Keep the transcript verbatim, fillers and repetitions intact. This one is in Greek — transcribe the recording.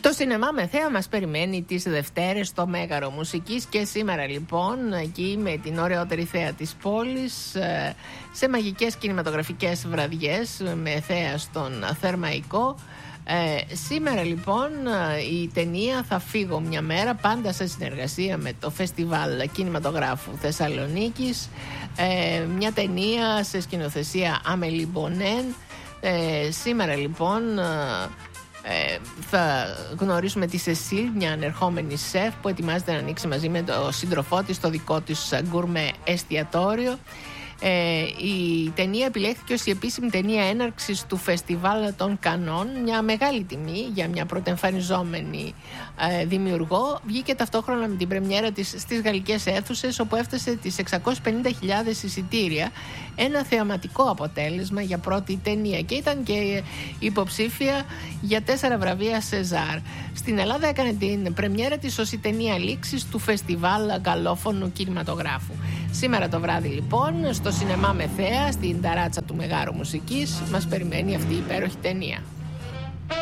Το σινεμά Μεθέα μας περιμένει τις Δευτέρες στο Μέγαρο Μουσικής και σήμερα λοιπόν εκεί με την ωραιότερη θέα της πόλης σε μαγικές κινηματογραφικές βραδιές με θέα στον Θερμαϊκό. Ε, σήμερα λοιπόν η ταινία «Θα φύγω μια μέρα», πάντα σε συνεργασία με το Φεστιβάλ Κινηματογράφου Θεσσαλονίκης, ε, μια ταινία σε σκηνοθεσία Αμελή Μπονέν. Ε, σήμερα λοιπόν Ε, θα γνωρίσουμε τη Σεσίλ, μια ανερχόμενη σεφ που ετοιμάζεται να ανοίξει μαζί με τον σύντροφό της το δικό της γκουρμέ εστιατόριο. Ε, η ταινία επιλέχθηκε ως η επίσημη ταινία έναρξης του Φεστιβάλ των Κανών, μια μεγάλη τιμή για μια πρωτοεμφανιζόμενη ε, δημιουργό. Βγήκε ταυτόχρονα με την πρεμιέρα της στις γαλλικές αίθουσες, όπου έφτασε τις εξακόσιες πενήντα χιλιάδες εισιτήρια, ένα θεαματικό αποτέλεσμα για πρώτη ταινία, και ήταν και υποψήφια για τέσσερα βραβεία Σεζάρ. Στην Ελλάδα έκανε την πρεμιέρα της ως η ταινία λήξης του Φεστιβάλ Γαλλόφωνου Κινηματογράφου. Σήμερα το βράδυ λοιπόν στο σινεμά Μεθέα, στην ταράτσα του Μεγάρου Μουσικής, μας περιμένει αυτή η υπέροχη ταινία.